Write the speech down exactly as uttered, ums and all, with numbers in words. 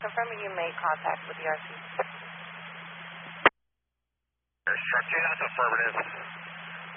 confirming you made contact with the R C. Structure, that's affirmative.